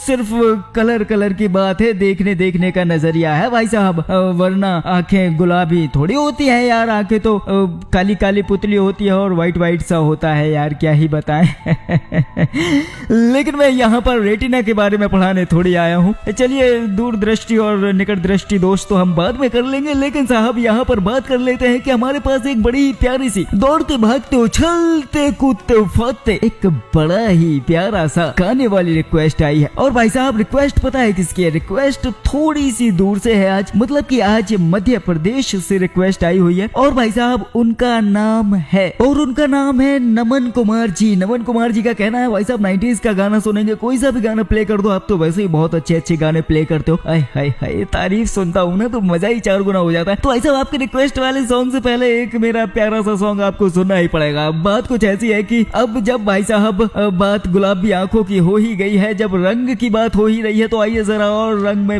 सिर्फ colour colour की बात है, देखने देखने का नजरिया है भाई साहब, वरना आंखें गुलाबी थोड़ी होती है यार, आंखें तो काली काली पुतली होती है और वाइट वाइट सा होता है यार, क्या ही बताएं। लेकिन मैं यहाँ पर रेटिना के बारे में पढ़ाने थोड़ी आया हूँ। चलिए दूरदृष्टि और निकट दृष्टि दोष तो हम बाद में कर लेंगे, लेकिन साहब यहाँ पर बात कर लेते हैं कि हमारे पास एक बड़ी प्यारी सी दौड़ते भागते उछलते कूदते उफाते एक बड़ा ही प्यारा सा गाने वाली रिक्वेस्ट आई है। और भाई साहब रिक्वेस्ट पता है किसकी है? रिक्वेस्ट थोड़ी सी दूर से है आज, मतलब कि आज मध्य प्रदेश से रिक्वेस्ट आई हुई है। और भाई साहब उनका नाम है नमन कुमार जी। नमन कुमार जी का कहना है भाई साहब 90s का गाना सुनेंगे, कोई सा भी गाना प्ले कर दो, आप तो वैसे ही बहुत अच्छे अच्छे गाने प्ले करते हो। हाय हाय हाय, तारीफ सुनता हूँ ना तो मजा ही 4 गुना हो जाता है। तो भाई साहब आपके रिक्वेस्ट वाले सॉन्ग से पहले एक मेरा प्यारा सा सॉन्ग आपको सुनना ही पड़ेगा। बात कुछ ऐसी है कि अब जब भाई साहब बात गुलाबी आंखों की हो ही गई है, जब रंग की बात हो ही रही है, तो आइए जरा और रंग में